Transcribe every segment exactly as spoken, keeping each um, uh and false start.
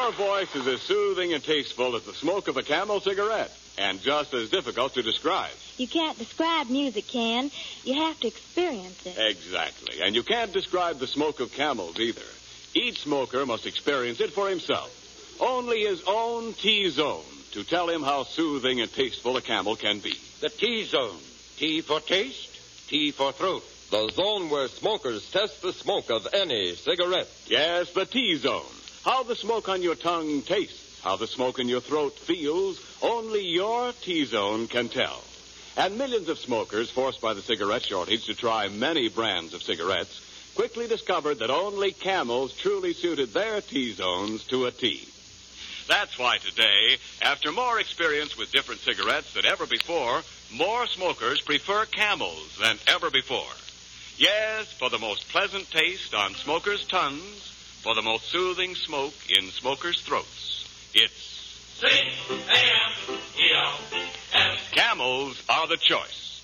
Your voice is as soothing and tasteful as the smoke of a Camel cigarette, and just as difficult to describe. You can't describe music, Ken. You have to experience it. Exactly. And you can't describe the smoke of Camels either. Each smoker must experience it for himself. Only his own T-zone to tell him how soothing and tasteful a Camel can be. The T-zone. T for taste, T for throat. The zone where smokers test the smoke of any cigarette. Yes, the T-zone. How the smoke on your tongue tastes, how the smoke in your throat feels, only your T-zone can tell. And millions of smokers, forced by the cigarette shortage to try many brands of cigarettes, quickly discovered that only Camels truly suited their T-zones to a T. That's why today, after more experience with different cigarettes than ever before, more smokers prefer Camels than ever before. Yes, for the most pleasant taste on smokers' tongues, for the most soothing smoke in smokers' throats, it's C A M E L S. Camels are the choice.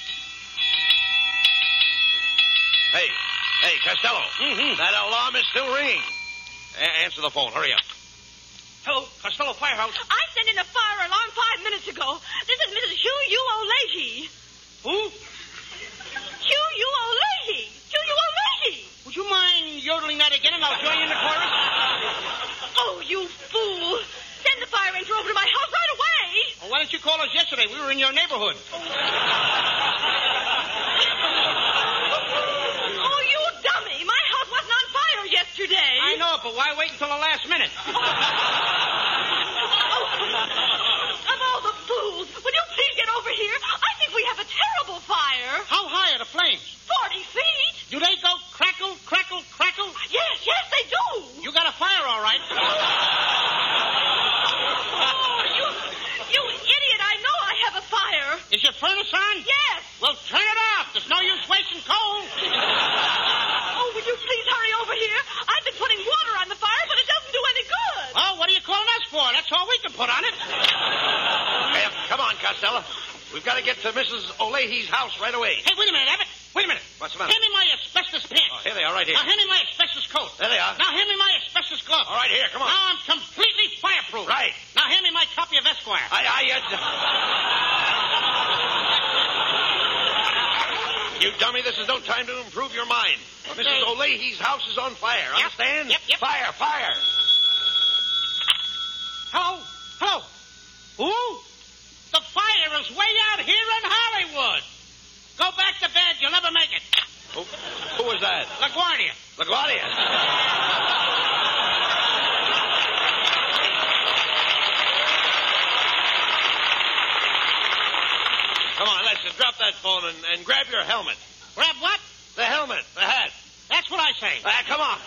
Hey, hey, Costello. Mm-hmm. That alarm is still ringing. A- answer the phone. Hurry up. Hello, Costello Firehouse. I sent in a fire alarm five minutes ago. This is Missus Hugh U. O'Leahy. Who? Hugh U. O'Leahy. Hugh U. O'Leahy. Would you mind yodeling that again and I'll join you in the chorus? Oh, you fool. Send the fire ranger over to my house right away. Well, why didn't you call us yesterday? We were in your neighborhood. Oh, you dummy. My house wasn't on fire yesterday. I know it, but why wait until the last minute? Of all the fools, will you please get over here? I think we have a terrible fire. How high are the flames? Forty feet. Do they go crackle, crackle, crackle? Yes, yes, they do. You got a fire, all right. Oh, you, you idiot. I know I have a fire. Is your furnace on? Yes. Well, turn it off. There's no use wasting coal. Oh, will you please hurry over here? I've been putting water on the fire, but it doesn't do any good. Oh, what are you calling us for? That's all we can put on it. Hey, come on, Costello. We've got to get to Missus O'Leahy's house right away. Hey, wait a minute, Abbott. Wait a minute. What's the matter? Hand me my asbestos pants. Oh, here they are, right here. Now, hand me my asbestos coat. There they are. Now, hand me my asbestos gloves. All right, here, come on. Now I'm completely fireproof. Right. Now, hand me my copy of Esquire. I, I, uh... You dummy, this is no time to improve your mind. Okay. Missus O'Leahy's house is on fire, Yep. understand? Yep, yep. Fire, fire. Hello? Hello? Who? The fire is way out here in Hollywood. Go back to bed. You'll never make it. Who, who was that? LaGuardia. LaGuardia. Come on, let's just drop that phone and, and grab your helmet. Grab what? The helmet, the hat. That's what I say. Ah, come on.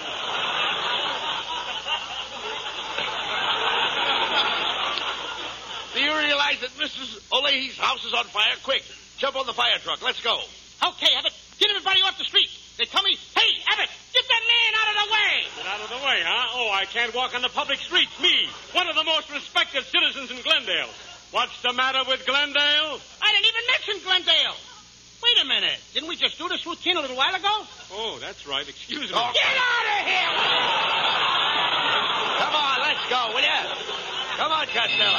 Do you realize that Missus O'Leahy's house is on fire? Quick, jump on the fire truck. Let's go. Okay, Abbott. Get everybody off the street. They tell me, hey, Abbott, get that man out of the way. Get out of the way, huh? Oh, I can't walk on the public streets. Me, one of the most respected citizens in Glendale. What's the matter with Glendale? I didn't even mention Glendale. Wait a minute. Didn't we just do this routine a little while ago? Oh, that's right. Excuse me. Oh, Get out of here! Come on, let's go, will you? Come on, Costello.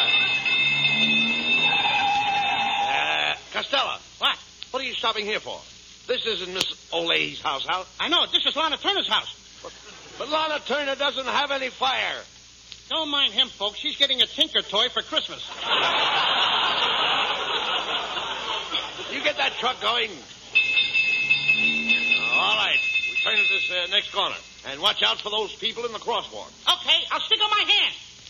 Uh, Costello. What? What are you stopping here for? This isn't Miss O'Leahy's house, Hal. I know. This is Lana Turner's house. But, but Lana Turner doesn't have any fire. Don't mind him, folks. He's getting a Tinker toy for Christmas. You get that truck going. All right. We turn to this uh, next corner. And watch out for those people in the crosswalk. Okay, I'll stick on my hand.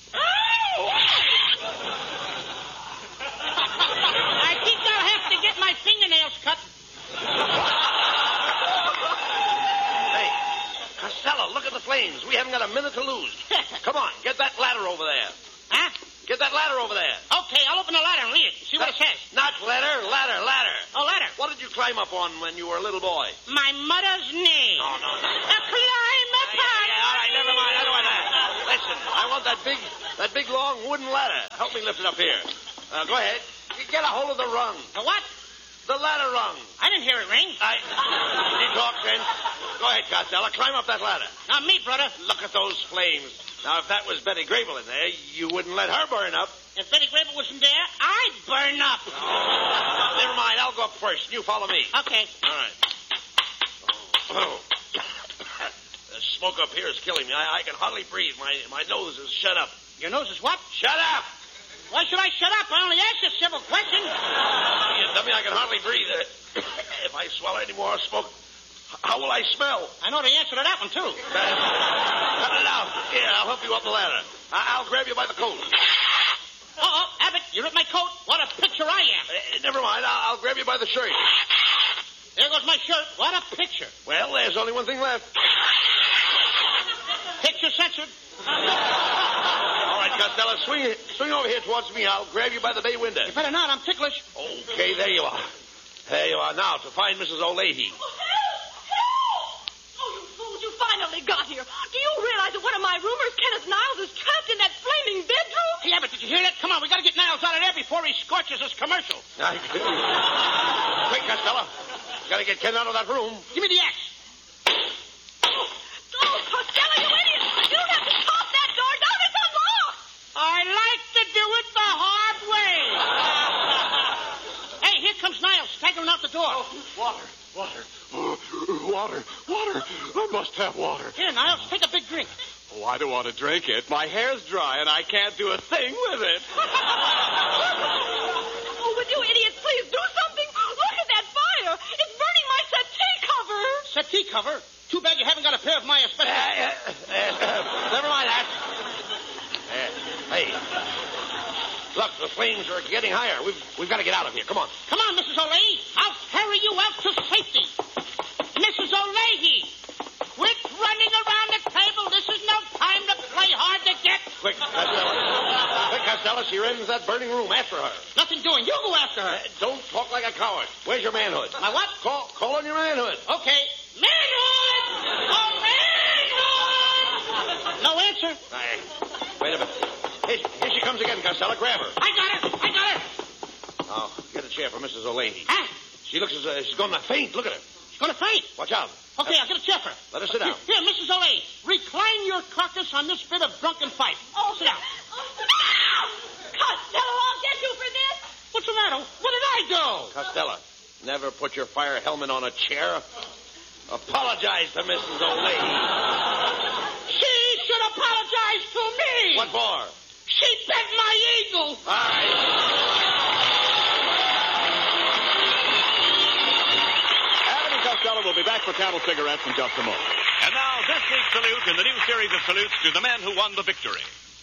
I think I'll have to get my fingernails cut. Hey, Costello, look at the flames. We haven't got a minute to lose. Come on, get that ladder over there. Huh? Get that ladder over there. Okay, I'll open the ladder and read it. See what it says. Not ladder, ladder, ladder. Oh, ladder. What did you climb up on when you were a little boy? My mother's knee. No, no, no. A climb up Yeah, yeah, yeah, all right, never mind. I don't want that. Listen, I want that big, that big long wooden ladder. Help me lift it up here. Uh, go ahead. You get a hold of the rung. The what? The ladder rung. I didn't hear it ring. I. You talk then. Go ahead, Costello. Climb up that ladder. Not me, brother. Look at those flames. Now, if that was Betty Grable in there, you wouldn't let her burn up. If Betty Grable wasn't there, I'd burn up. Oh. Never mind. I'll go up first. You follow me. Okay. All right. Oh. The smoke up here is killing me. I, I can hardly breathe. My my nose is shut up. Your nose is what? Shut up! Why should I shut up? I only asked you a civil question. You dummy, I can hardly breathe. Uh, if I swallow any more smoke, how will I smell? I know the answer to that one, too. Uh, cut it out. Here, I'll help you up the ladder. I- I'll grab you by the coat. Uh-oh, Abbott, you ripped my coat. What a picture I am. Uh, never mind. I'll-, I'll grab you by the shirt. There goes my shirt. What a picture. Well, there's only one thing left. Picture censored. All right, Costello, swing, swing over here towards me. I'll grab you by the bay window. You better not. I'm ticklish. Okay, there you are. There you are. Now, to find Missus O'Leahy. Oh, help! Help! Oh, you fools, you finally got here. Do you realize that one of my roomers, Kenneth Niles, is trapped in that flaming bedroom? Hey, Abbott, did you hear that? Come on, we got to get Niles out of there before he scorches this commercial. I Quick, Costello. Got to get Ken out of that room. Give me the axe. Oh, Costello, you idiot! You have to pop that door down. It's unlocked. I like to do it the hard way. Hey, here comes Niles, staggering out the door. Oh, water, water, uh, water, water. I must have water. Here, Niles, take a big drink. Oh, I don't want to drink it. My hair's dry, and I can't do a thing with it. Oh, would you idiots please do something? Look at that fire. It's burning my settee cover. Settee cover? Too bad you haven't got a pair of my asbestos. Uh, uh, uh, never mind that. Uh, hey. Look, the flames are getting higher. We've, we've got to get out of here. Come on. Come on, Missus O'Leahy. I'll carry you out to safety. Missus O'Leahy, quit running around the table. This is no time to play hard to get. Quick, Costello. Quick, Costello. She ran into that burning room. After her. Nothing doing. You go after her. Uh, don't talk like a coward. Where's your manhood? My what? Call, call on your manhood. Okay. Manhood! Oh, manhood! No answer. Aye. Wait a minute. Here, here she comes again, Costello. Grab her. I got her. I got her. Oh, get a chair for Missus O'Leahy. Huh? She looks as uh, she's going to faint. Look at her. She's going to faint. Watch out. Okay, I'll get a chair for her. Let her sit down. Here, here, Missus O'Leahy, recline your carcass on this bit of drunken fight. Oh, sit down. Costello, I'll get you for this. What's the matter? What did I do? Costello, never put your fire helmet on a chair. Apologize to Missus O'Leahy. She should apologize to me. What for? She bit my eagle. All right. Abbott and Costello will be back for Camel Cigarettes in just a moment. And now, this week's salute in the new series of salutes to the men who won the victory.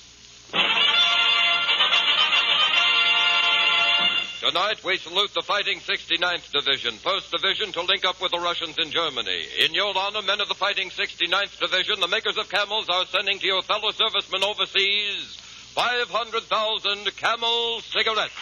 Tonight, we salute the Fighting sixty-ninth Division, first Division to link up with the Russians in Germany. In your honor, men of the Fighting sixty-ninth Division, the makers of Camels are sending to your fellow servicemen overseas five hundred thousand Camel cigarettes.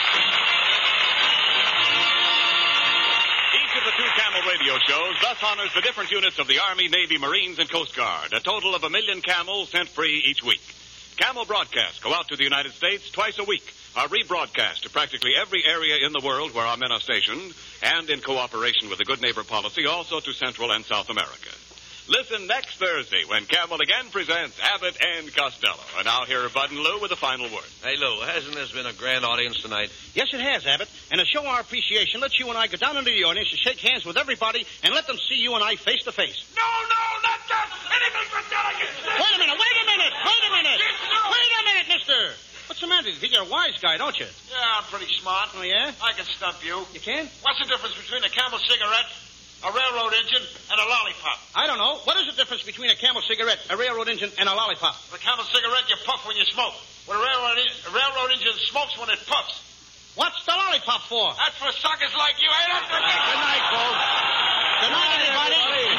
Each of the two Camel radio shows thus honors the different units of the Army, Navy, Marines, and Coast Guard, a total of a million Camels sent free each week. Camel broadcasts go out to the United States twice a week, are rebroadcast to practically every area in the world where our men are stationed, and in cooperation with the Good Neighbor policy, also to Central and South America. Listen next Thursday when Camel again presents Abbott and Costello. And now here are Bud and Lou with a final word. Hey, Lou, hasn't this been a grand audience tonight? Yes, it has, Abbott. And to show our appreciation, let you and I go down into the audience and shake hands with everybody and let them see you and I face to face. No, no, not that. Anything for delegates. Wait a minute, wait a minute, wait a minute. Wait a minute, mister. What's the matter? You think you're a wise guy, don't you? Yeah, I'm pretty smart. Oh, yeah? I can stump you. You can? What's the difference between a Camel cigarette, a railroad engine, and a lollipop? I don't know. What is the difference between a Camel cigarette, a railroad engine, and a lollipop? The Camel cigarette, you puff when you smoke. When a railroad, a railroad engine smokes when it puffs. What's the lollipop for? That's for suckers like you, ain't it? Good night, folks. Good night, everybody.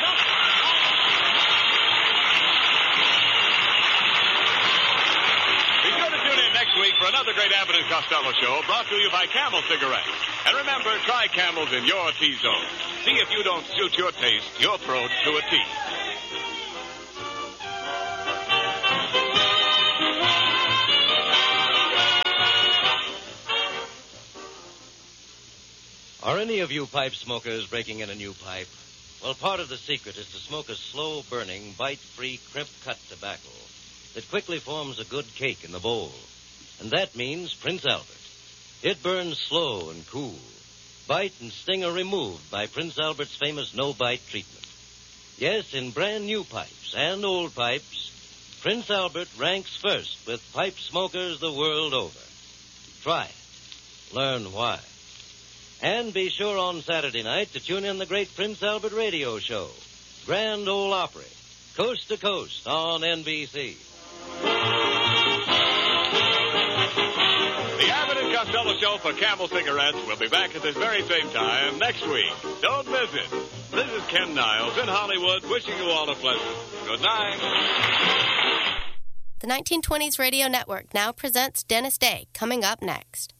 Be sure to tune in next week for another great Abbott and Costello show brought to you by Camel Cigarettes. And remember, try Camels in your T-zone. See if you don't suit your taste, your throat to a T. Are any of you pipe smokers breaking in a new pipe? Well, part of the secret is to smoke a slow-burning, bite-free, crimp-cut tobacco. that quickly forms a good cake in the bowl. And that means Prince Albert. It burns slow and cool. Bite and sting are removed by Prince Albert's famous no-bite treatment. Yes, in brand new pipes and old pipes, Prince Albert ranks first with pipe smokers the world over. Try it. Learn why. And be sure on Saturday night to tune in the great Prince Albert radio show, Grand Ole Opry, coast to coast on N B C. The Abbott and Costello Show for Camel Cigarettes will be back at this very same time next week. Don't miss it. This is Ken Niles in Hollywood wishing you all a pleasant good night. The nineteen twenties Radio Network now presents Dennis Day, coming up next.